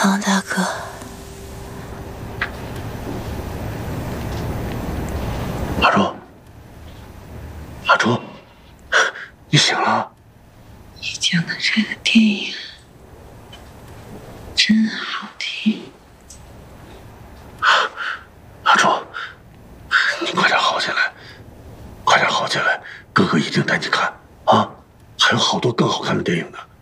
方大哥， 阿朱，阿朱，你醒了？ 你讲的这个电影真好听。 阿朱，你快点好起来，快点好起来，哥哥一定带你看啊！还有好多更好看的电影呢。